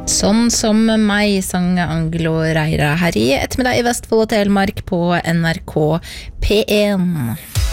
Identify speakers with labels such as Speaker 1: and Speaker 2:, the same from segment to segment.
Speaker 1: Sånn som meg, sang Angelo Reira her i ettermiddag i Vestfold og Telemark på NRK P1.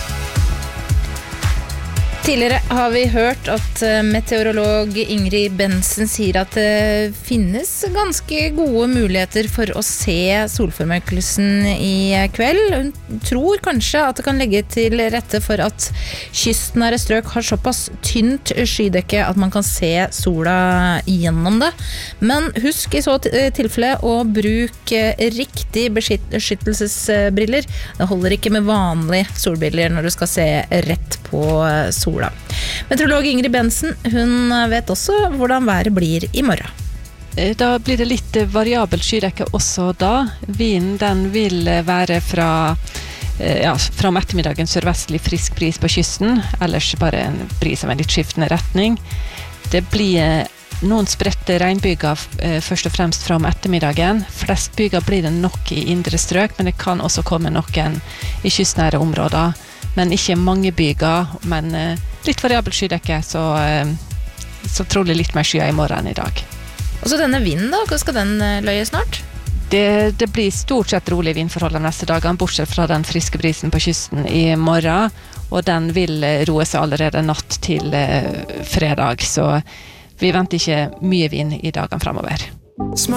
Speaker 1: Tidligere har vi hørt at meteorolog Ingrid Bentzen sier at det finnes ganske gode muligheter for å se solformørkelsen i kveld. Hun tror kanskje at det kan legge til rette for at kystnære strøk har såpass tynt skydekke at man kan se sola gjennom det. Men husk i så tilfelle å bruke riktig beskyttelsesbriller. Det holder ikke med vanlige solbriller når du skal se rett på sola. Meteorolog Ingrid Bentzen, hun vet også hvordan været blir i morgen.
Speaker 2: Da blir det litt variabel skydekke også da. Vinden den vil være fra om ettermiddagen sørvestlig frisk bris på kysten, ellers bare en bris av en litt skiftende retning. Det blir noen spredte regnbyger først og fremst fra om ettermiddagen. Flest byger blir det nok i indre strøk, men det kan også komme noen i kystnære områder. Men ikke mange byger, men litt variabel skydekke, så trolig litt mer skyer i morgen enn i dag.
Speaker 1: Og så denne vinden da, hva skal den løye snart?
Speaker 2: Det blir stort sett rolig vindforhold de neste dagene, bortsett fra den friske brisen på kysten i morgen, og den vil roe seg allerede natt til fredag, så vi venter ikke mye vind i dagene fremover.